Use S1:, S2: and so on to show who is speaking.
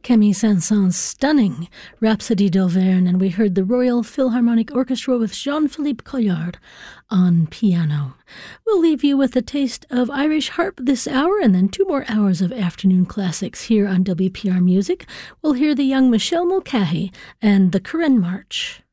S1: Camille Saint-Saëns's stunning Rhapsody d'Auvergne, and we heard the Royal Philharmonic Orchestra with Jean-Philippe Collard on piano. We'll leave you with a taste of Irish harp this hour, and then 2 more hours of afternoon classics here on WPR Music. We'll hear the young Michelle Mulcahy and the Karen March.